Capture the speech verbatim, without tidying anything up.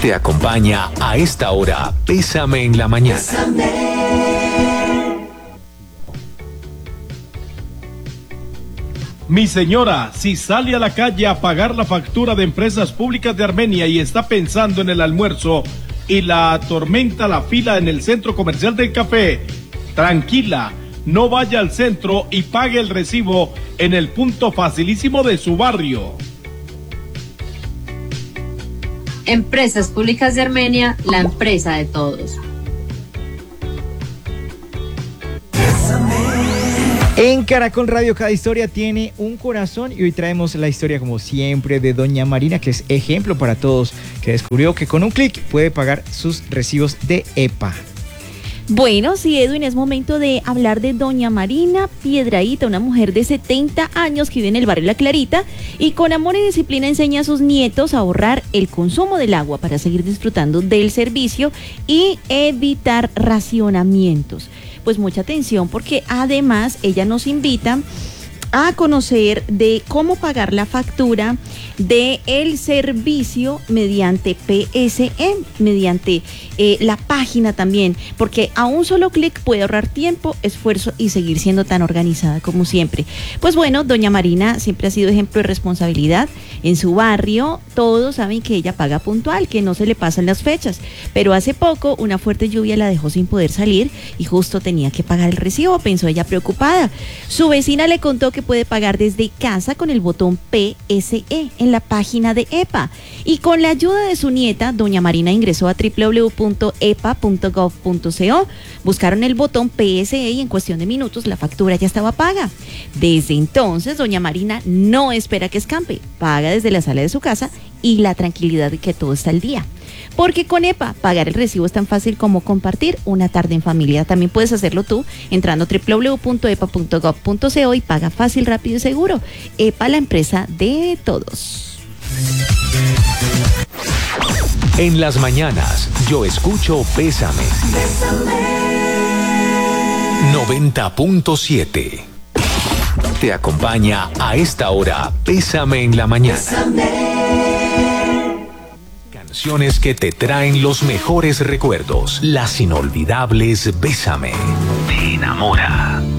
Te acompaña a esta hora Pésame en la Mañana. Mi señora, si sale a la calle a pagar la factura de Empresas Públicas de Armenia y está pensando en el almuerzo y la atormenta la fila en el centro comercial del café, tranquila, no vaya al centro y pague el recibo en el punto facilísimo de su barrio. Empresas Públicas de Armenia, la empresa de todos. En Caracol Radio, cada historia tiene un corazón y hoy traemos la historia, como siempre, de Doña Marina, que es ejemplo para todos, que descubrió que con un clic puede pagar sus recibos de E P A. Bueno, sí, Edwin, es momento de hablar de Doña Marina Piedrahíta, una mujer de setenta años que vive en el barrio La Clarita y con amor y disciplina enseña a sus nietos a ahorrar el consumo del agua para seguir disfrutando del servicio y evitar racionamientos. Pues mucha atención, porque además ella nos invita a conocer de cómo pagar la factura de el servicio mediante P S E, mediante eh, la página también, porque a un solo clic puede ahorrar tiempo, esfuerzo y seguir siendo tan organizada como siempre. Pues bueno, Doña Marina siempre ha sido ejemplo de responsabilidad en su barrio. Todos saben que ella paga puntual, que no se le pasan las fechas, pero hace poco una fuerte lluvia la dejó sin poder salir y justo tenía que pagar el recibo, pensó ella preocupada. Su vecina le contó que puede pagar desde casa con el botón P S E en la página de E P A, y con la ayuda de su nieta, Doña Marina ingresó a doble u doble u doble u punto e p a punto gov punto co, buscaron el botón P S E y en cuestión de minutos la factura ya estaba paga. Desde entonces, Doña Marina no espera que escampe, paga desde la sala de su casa y la tranquilidad de que todo está al día. Porque con E P A, pagar el recibo es tan fácil como compartir una tarde en familia. También puedes hacerlo tú entrando a doble u doble u doble u punto e p a punto gov punto co y paga fácil, rápido y seguro. E P A, la empresa de todos. En las mañanas, yo escucho Pésame. noventa punto siete. Te acompaña a esta hora Pésame en la Mañana. Canciones que te traen los mejores recuerdos, las inolvidables Bésame. Te enamora.